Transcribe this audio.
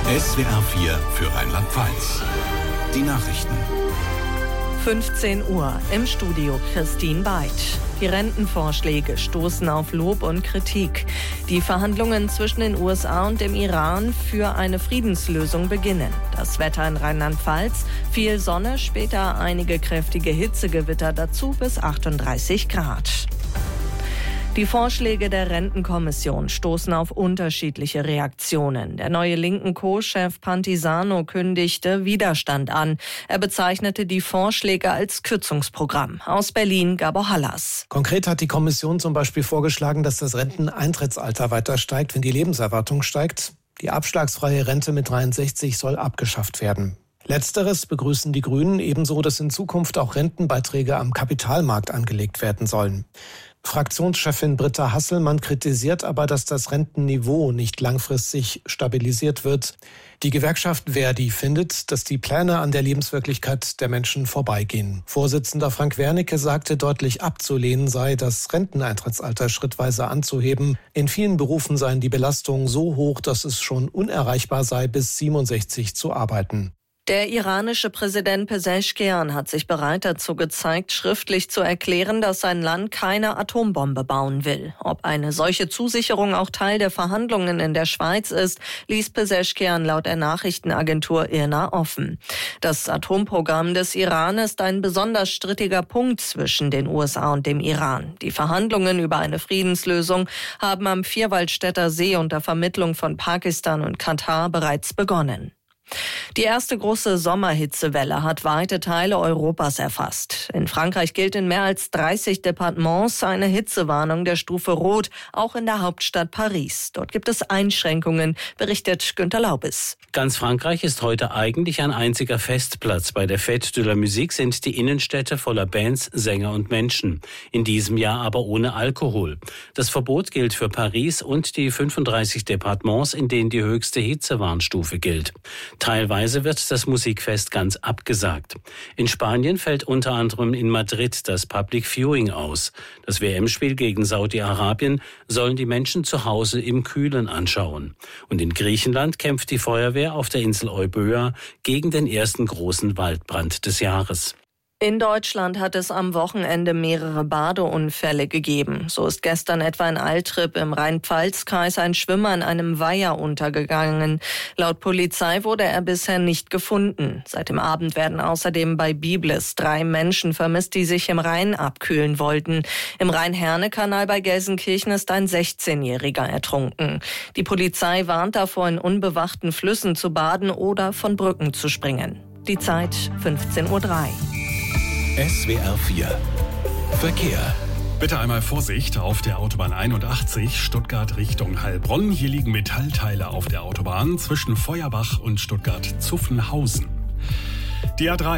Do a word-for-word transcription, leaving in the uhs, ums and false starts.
S W R vier für Rheinland-Pfalz. Die Nachrichten. fünfzehn Uhr, im Studio Christine Beid. Die Rentenvorschläge stoßen auf Lob und Kritik. Die Verhandlungen zwischen den U S A und dem Iran für eine Friedenslösung beginnen. Das Wetter in Rheinland-Pfalz, viel Sonne, später einige kräftige Hitzegewitter, dazu bis achtunddreißig Grad. Die Vorschläge der Rentenkommission stoßen auf unterschiedliche Reaktionen. Der neue linken Co-Chef Pantisano kündigte Widerstand an. Er bezeichnete die Vorschläge als Kürzungsprogramm. Aus Berlin Gabor Hallas. Konkret hat die Kommission zum Beispiel vorgeschlagen, dass das Renteneintrittsalter weiter steigt, wenn die Lebenserwartung steigt. Die abschlagsfreie Rente mit dreiundsechzig soll abgeschafft werden. Letzteres begrüßen die Grünen, ebenso, dass in Zukunft auch Rentenbeiträge am Kapitalmarkt angelegt werden sollen. Fraktionschefin Britta Hasselmann kritisiert aber, dass das Rentenniveau nicht langfristig stabilisiert wird. Die Gewerkschaft Verdi findet, dass die Pläne an der Lebenswirklichkeit der Menschen vorbeigehen. Vorsitzender Frank Wernicke sagte, deutlich abzulehnen sei, das Renteneintrittsalter schrittweise anzuheben. In vielen Berufen seien die Belastungen so hoch, dass es schon unerreichbar sei, bis siebenundsechzig zu arbeiten. Der iranische Präsident Pezeshkian hat sich bereit dazu gezeigt, schriftlich zu erklären, dass sein Land keine Atombombe bauen will. Ob eine solche Zusicherung auch Teil der Verhandlungen in der Schweiz ist, ließ Pezeshkian laut der Nachrichtenagentur I R N A offen. Das Atomprogramm des Iran ist ein besonders strittiger Punkt zwischen den U S A und dem Iran. Die Verhandlungen über eine Friedenslösung haben am Vierwaldstätter See unter Vermittlung von Pakistan und Katar bereits begonnen. Die erste große Sommerhitzewelle hat weite Teile Europas erfasst. In Frankreich gilt in mehr als dreißig Departements eine Hitzewarnung der Stufe Rot, auch in der Hauptstadt Paris. Dort gibt es Einschränkungen, berichtet Günter Laubis. Ganz Frankreich ist heute eigentlich ein einziger Festplatz. Bei der Fête de la Musique sind die Innenstädte voller Bands, Sänger und Menschen. In diesem Jahr aber ohne Alkohol. Das Verbot gilt für Paris und die fünfunddreißig Departements, in denen die höchste Hitzewarnstufe gilt. Teilweise wird das Musikfest ganz abgesagt. In Spanien fällt unter anderem in Madrid das Public Viewing aus. Das W M-Spiel gegen Saudi-Arabien sollen die Menschen zu Hause im Kühlen anschauen. Und in Griechenland kämpft die Feuerwehr auf der Insel Euböa gegen den ersten großen Waldbrand des Jahres. In Deutschland hat es am Wochenende mehrere Badeunfälle gegeben. So ist gestern etwa in Altrip im Rhein-Pfalz-Kreis ein Schwimmer in einem Weiher untergegangen. Laut Polizei wurde er bisher nicht gefunden. Seit dem Abend werden außerdem bei Biblis drei Menschen vermisst, die sich im Rhein abkühlen wollten. Im Rhein-Herne-Kanal bei Gelsenkirchen ist ein sechzehnjähriger ertrunken. Die Polizei warnt davor, in unbewachten Flüssen zu baden oder von Brücken zu springen. Die Zeit fünfzehn Uhr drei. S W R vier Verkehr. Bitte einmal Vorsicht auf der Autobahn einundachtzig, Stuttgart Richtung Heilbronn. Hier liegen Metallteile auf der Autobahn zwischen Feuerbach und Stuttgart-Zuffenhausen. Die A drei